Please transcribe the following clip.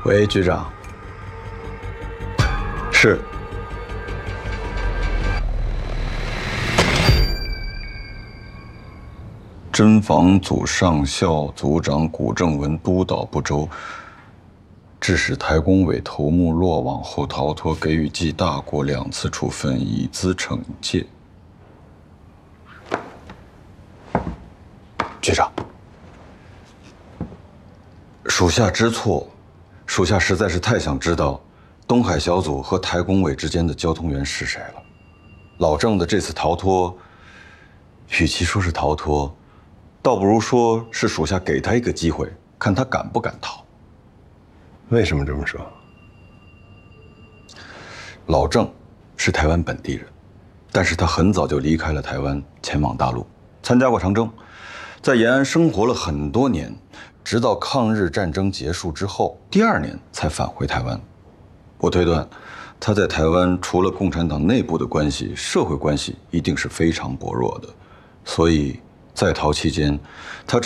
喂，局长。是。侦防组上校组长古正文督导不周，致使台工委头目落网后逃脱，给予记大过2次处分，以资惩戒。局长，属下知错，属下实在是太想知道东海小组和台工委之间的交通员是谁了。老郑的这次逃脱，与其说是逃脱，倒不如说是属下给他一个机会，看他敢不敢逃。 为什么这么说？ 老郑是台湾本地人，但是他很早就离开了台湾，前往大陆，参加过长征，在延安生活了很多年，直到抗日战争结束之后，第2年才返回台湾。我推断，他在台湾除了共产党内部的关系，社会关系一定是非常薄弱的，所以在逃期间，他